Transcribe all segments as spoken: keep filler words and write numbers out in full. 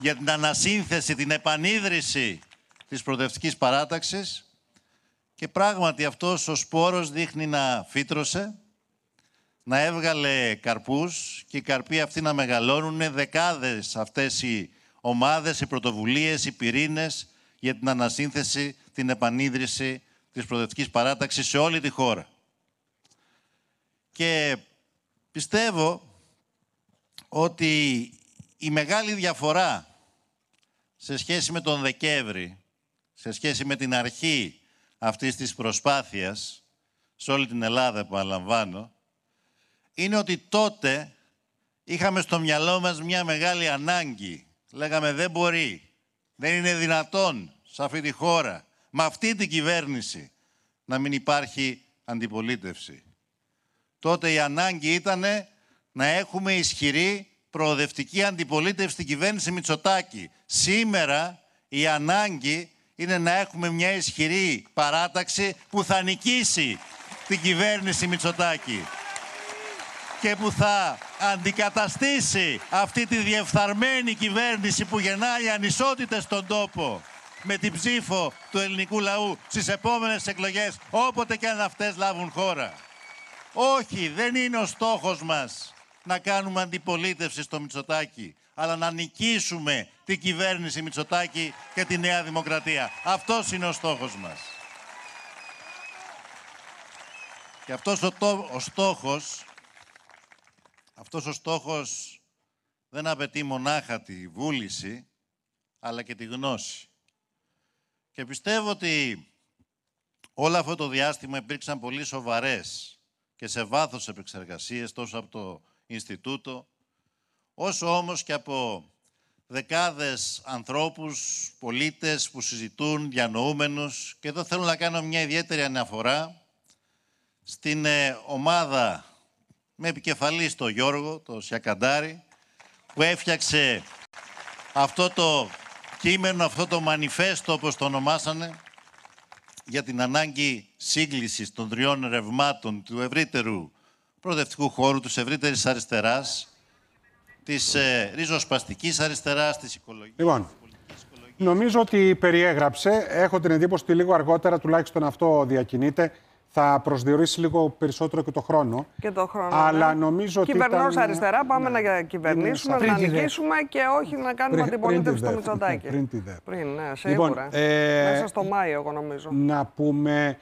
για την ανασύνθεση, την επανίδρυση της προοδευτικής παράταξης και πράγματι αυτός ο σπόρος δείχνει να φύτρωσε, να έβγαλε καρπούς και οι καρποί αυτοί να μεγαλώνουν. Είναι δεκάδες αυτές οι ομάδες, οι πρωτοβουλίες, οι πυρήνες για την ανασύνθεση, την επανίδρυση της προοδευτικής παράταξης σε όλη τη χώρα. Και πιστεύω ότι η μεγάλη διαφορά σε σχέση με τον Δεκέμβρη, σε σχέση με την αρχή αυτής της προσπάθειας, σε όλη την Ελλάδα, επαναλαμβάνω, είναι ότι τότε είχαμε στο μυαλό μας μια μεγάλη ανάγκη. Λέγαμε δεν μπορεί, δεν είναι δυνατόν σε αυτή τη χώρα, με αυτή την κυβέρνηση, να μην υπάρχει αντιπολίτευση. Τότε η ανάγκη ήταν να έχουμε ισχυρή προοδευτική αντιπολίτευση στην κυβέρνηση Μητσοτάκη. Σήμερα η ανάγκη είναι να έχουμε μια ισχυρή παράταξη που θα νικήσει την κυβέρνηση Μητσοτάκη και που θα αντικαταστήσει αυτή τη διεφθαρμένη κυβέρνηση που γεννάει ανισότητες στον τόπο με την ψήφο του ελληνικού λαού στις επόμενες εκλογές, όποτε και αν αυτές λάβουν χώρα. Όχι, δεν είναι ο στόχος μας να κάνουμε αντιπολίτευση στο Μητσοτάκη, αλλά να νικήσουμε την κυβέρνηση Μητσοτάκη και τη Νέα Δημοκρατία. Αυτός είναι ο στόχος μας. Και αυτός ο, το, ο στόχος, αυτός ο στόχος δεν απαιτεί μονάχα τη βούληση, αλλά και τη γνώση. Και πιστεύω ότι όλο αυτό το διάστημα υπήρξαν πολύ σοβαρές και σε βάθος επεξεργασίες, τόσο από το Ινστιτούτο, όσο όμως και από δεκάδες ανθρώπους, πολίτες που συζητούν, διανοούμενους. Και εδώ θέλω να κάνω μια ιδιαίτερη αναφορά στην ε, ομάδα με επικεφαλή στο Γιώργο, το Σιακαντάρη, που έφτιαξε αυτό το κείμενο, αυτό το μανιφέστο, όπως το ονομάσανε, για την ανάγκη σύγκλησης των τριών ρευμάτων του ευρύτερου προοδευτικού χώρου, της ευρύτερης αριστεράς, της ε, ριζοσπαστικής αριστεράς, της οικολογικής. Λοιπόν, νομίζω ότι περιέγραψε. Έχω την εντύπωση ότι λίγο αργότερα, τουλάχιστον αυτό διακινείται, θα προσδιορίσει λίγο περισσότερο και το χρόνο. Και το χρόνο. Αλλά ναι. νομίζω ότι. Κυβερνός ήταν... αριστερά, πάμε ναι. να κυβερνήσουμε, πριν να νικήσουμε και όχι να κάνουμε αντιπολίτευση στο Μητσοτάκη. Πριν τη ΔΕ. Πριν, ναι, σίγουρα. Λοιπόν, ε... Μέσα στο Μάιο, εγώ νομίζω. Να πούμε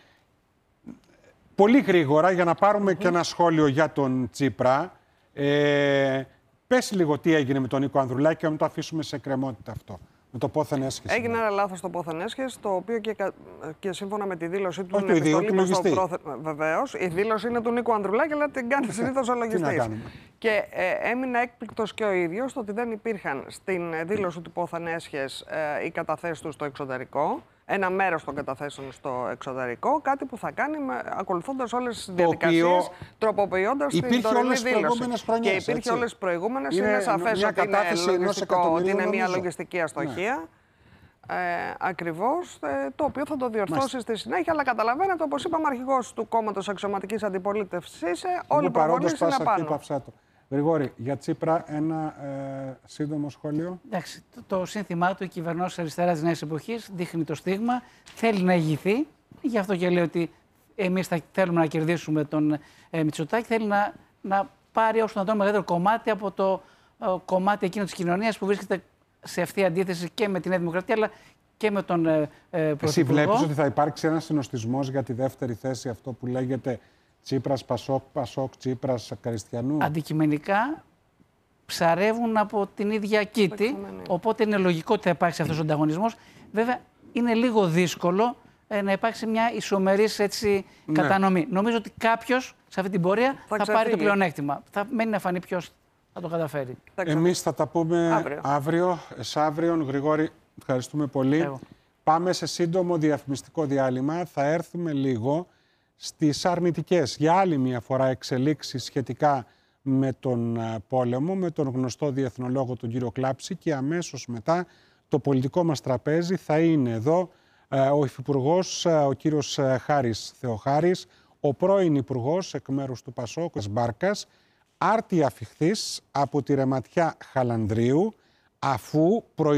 πολύ γρήγορα, για να πάρουμε mm. και ένα σχόλιο για τον Τσίπρα. Ε... Πες λίγο τι έγινε με τον Νίκο Ανδρουλάκη και να μην το αφήσουμε σε εκκρεμότητα αυτό. Με το πόθεν έσχεση. Έγινε ένα λάθος το πόθεν έσχεση, το οποίο και, και σύμφωνα με τη δήλωσή του. Όχι το ίδιο, του λογιστή. Πρόθε... Βεβαίως. Η δήλωση είναι του Νίκου Ανδρουλάκη, αλλά την κάνει συνήθως ο λογιστής. Και ε, έμεινε έκπληκτος και ο ίδιος ότι δεν υπήρχαν στην δήλωση του πόθεν έσχεση ε, οι καταθέσεις του στο εξωτερικό. Ένα μέρος των καταθέσεων στο εξωτερικό, κάτι που θα κάνει ακολουθώντας όλες τις διαδικασίες, τροποποιώντας την τωρινή δήλωση. Και υπήρχε όλες τις προηγούμενες. Είναι, είναι σαφές ότι είναι, λογιστικό, ότι είναι μια λογιστική αστοχία. Ναι. Ε, ακριβώς, ε, το οποίο θα το διορθώσει Μάλιστα. στη συνέχεια. Αλλά καταλαβαίνετε, όπως είπαμε, αρχηγός του κόμματος αξιωματικής αντιπολίτευσης είσαι, όλοι οι προπονήσεις είναι πάνω. Γρηγόρη, για Τσίπρα ένα ε, σύντομο σχόλιο. Εντάξει, το, το σύνθημά του, η κυβερνός αριστεράς της νέας εποχής, δείχνει το στίγμα, θέλει να ηγηθεί. Γι' αυτό και λέει ότι εμείς θα θέλουμε να κερδίσουμε τον ε, Μητσοτάκη. Θέλει να, να πάρει όσο να το μεγαλύτερο κομμάτι από το ε, κομμάτι εκείνο της κοινωνίας που βρίσκεται σε ευθεία αντίθεση και με την Νέα Δημοκρατία, αλλά και με τον ε, ε, Πρωθυπουργό. Εσύ βλέπεις ότι θα υπάρξει ένας συνοστισμός για τη δεύτερη θέση, αυτό που λέγεται Τσίπρας, Πασόκ, Πασόκ, Τσίπρας, Καριστιανού. Αντικειμενικά ψαρεύουν από την ίδια κήτη, οπότε είναι λογικό ότι θα υπάρξει αυτός ο ανταγωνισμός. Βέβαια, είναι λίγο δύσκολο ε, να υπάρξει μια ισομερής έτσι, ναι. κατανομή. Νομίζω ότι κάποιος σε αυτή την πορεία θα, θα πάρει το πλεονέκτημα. Θα μένει να φανεί ποιος θα το καταφέρει. Εμείς θα τα πούμε αύριο. αύριο εσάβριον. Γρηγόρη, ευχαριστούμε πολύ. Εγώ. Πάμε σε σύντομο διαφημιστικό διάλειμμα. Θα έρθουμε λίγο στις αρνητικές, για άλλη μια φορά, εξελίξεις σχετικά με τον πόλεμο, με τον γνωστό διεθνολόγο τον κύριο Κλάψη, και αμέσως μετά το πολιτικό μας τραπέζι θα είναι εδώ ο Υφυπουργός, ο κύριος Χάρης Θεοχάρης, ο πρώην Υπουργός εκ μέρους του Πασόκ Μπάρκας, άρτια φιχθής από τη Ρεματιά Χαλανδρίου, αφού προ